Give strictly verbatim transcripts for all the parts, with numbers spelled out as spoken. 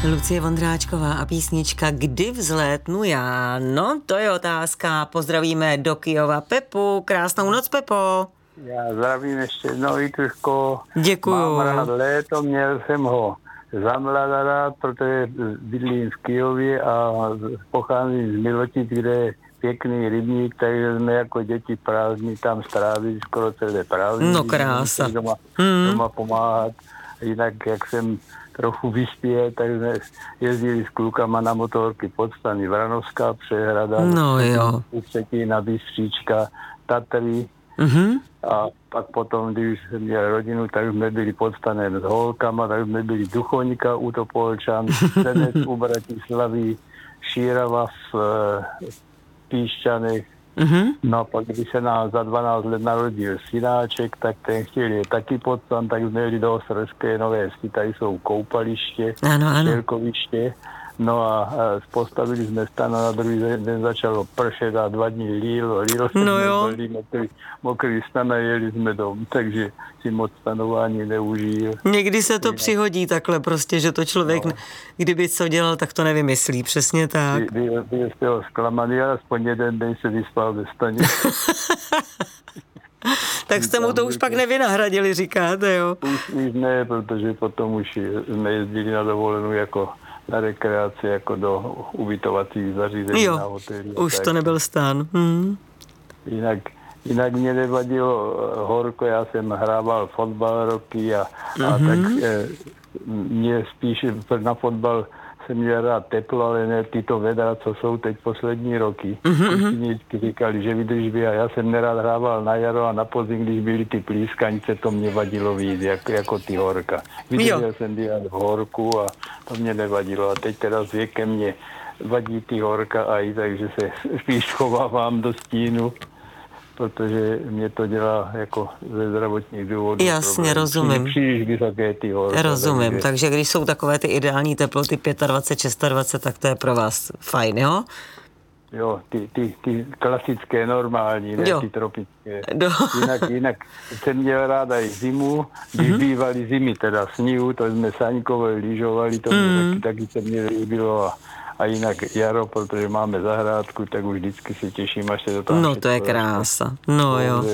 Lucie Vondráčková a písnička Kdy vzlétnu já? No, to je otázka. Pozdravíme do Kyjova Pepu. Krásnou noc, Pepo. Já zdravím ještě jednou, Vítruško. Děkuju. Mám rád léto, měl jsem ho za mladá rád, protože bydlím v Kyjově a pocházím z Milotic, kde je pěkný rybník, takže jsme jako děti prázdní tam strávili skoro celé prázdní. No krása. Doma, hmm. doma pomáhat. Jinak, jak jsem trochu vyspěl, tak jsme jezdili s klukama na motorky pod stany Vranovská přehrada, no jo. Ústetína, Bystříčka, Tatry. Mm-hmm. A pak potom, když jsem měl rodinu, tak jsme byli pod stanem s holkama, tak jsme byli Duchoňka u Topolčan, Senec u Bratislavy, Šírava v e, Píšťanech. Mm-hmm. No a pak, když se nám za dvanáct let narodil synáček, tak ten chtěl je taky pod stan, tak jsme jeli do Ostrovské Nové Vsi, tady jsou koupaliště, ano, ano. Štěrkoviště. No a, a postavili jsme stan a na druhý den začalo pršet a dva dní lílo, lílo se no jo. byli mokrý, mokrý stan a jeli jsme dom, takže si moc stanování neužil. Někdy se to Jinak. přihodí takhle prostě, že to člověk, no. kdyby co dělal, tak to nevymyslí, přesně tak. Byl, byl, byl jste ho zklamaný, ale aspoň jeden den se vyspal ve staně. Tak jste mu to už pak nevynahradili, říkáte, jo? Už, už ne, protože potom už jsme jezdili na dovolenou jako na rekreaci, jako do ubytovacích zařízení jo, na hotelu. už tak. To nebyl stan. Hmm. Jinak, jinak mě nevadilo horko, já jsem hrával fotbal roky a, mm-hmm. a tak e, mě spíš na fotbal jsem měl rád teplo, ale ne tyto vedra, co jsou teď poslední roky. Mm-hmm. Říkali, že vydrží a já jsem nerád hrával na jaro a na podzim, když byly ty plískanice, to mě vadilo víc, jako, jako ty horka. Vydržel jsem dělat v horku a to mě nevadilo. A teď teda s věkem mě vadí ty horka a i takže se spíš schovávám do stínu, protože mě to dělá jako ze zdravotních důvodů. Jasně, problém. rozumím. Příliš vysoké ty horka. Rozumím, takže... takže když jsou takové ty ideální teploty dvacet pět, dvacet šest, tak to je pro vás fajn, jo? Jo, ty, ty, ty klasické, normální, ne jo. ty tropické. Do... Jinak, jinak jsem měl ráda i zimu, když mm-hmm. bývaly zimy, teda sníhu, to jsme saňkovali, lyžovali, to mě mm. taky, taky se mě líbilo a A jinak jaro, protože máme zahrádku, tak už vždycky se těším, až se to tam... No to je krása, no jo.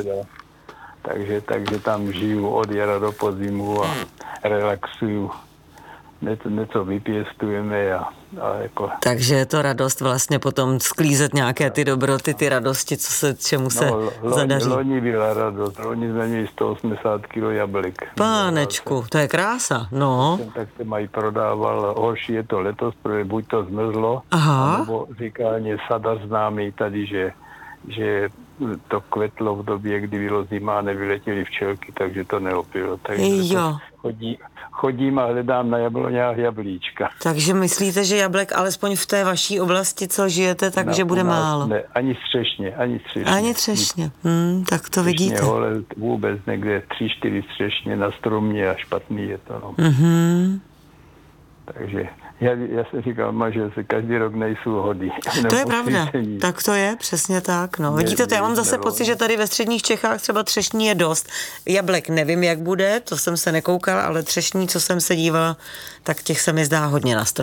Takže, takže tam žiju od jara do podzimu a relaxuju. Něco, něco vypěstujeme a, a jako... Takže je to radost vlastně potom sklízet nějaké ty dobroty, ty radosti, co se, čemu se no, loni, zadaří. Loni byla radost, loni jsme měli sto osmdesát kilo jablek. Pánečku, to je krása, no. Tak se mají prodával, horší je to letos, protože buď to zmrzlo, aha. nebo říká mě sadar známý tady, že, že to kvetlo v době, kdy bylo zima a nevyletěly včelky, takže to neopilo. Takže jo. Chodí, chodím a hledám na jabloňách jablíčka. Takže myslíte, že jablek alespoň v té vaší oblasti, co žijete, takže bude nás, málo? Ne, ani střešně, ani střešně. Ani třešně, hmm, tak to střešně, vidíte. Hole, vůbec někde tři, čtyři střešně na stromě a špatný je to. No. Mm-hmm. Takže já, já jsem říkal, že se každý rok nejsou hody. To je pravda, tak to je, přesně tak. No. Vidíte, to já mám zase pocit, že tady ve středních Čechách třeba třešní je dost. Jablek nevím, jak bude, to jsem se nekoukala, ale třešní, co jsem se dívala, tak těch se mi zdá hodně na